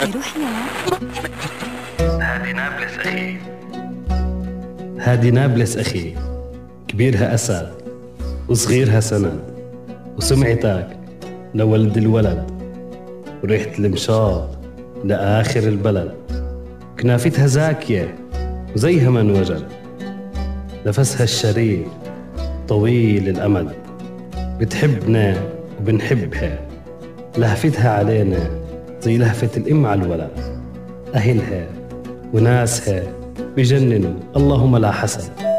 روح يا هادي نابلس أخي، هادي نابلس أخي، كبيرها أسد وصغيرها سند، وسمعتك لولد الولد، وريحة المشاط لآخر البلد، كنافتها زاكية وزيها من وجد، نفسها الشريف طويل الأمد، بتحبنا وبنحبها، لهفتها علينا زي لهفة الأم على الولد، أهلها وناسها بجننوا اللهم لا حسد.